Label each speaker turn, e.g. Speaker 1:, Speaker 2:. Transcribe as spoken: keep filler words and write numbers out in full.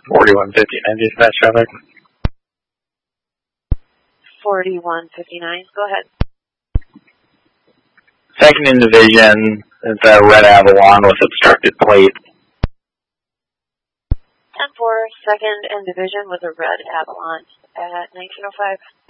Speaker 1: forty-one fifty-nine, dispatch traffic.
Speaker 2: forty-one fifty-nine, go ahead.
Speaker 1: Second in division, it's a red Avalon with obstructed plate.
Speaker 2: ten four, second in division with a red Avalon at nineteen oh five.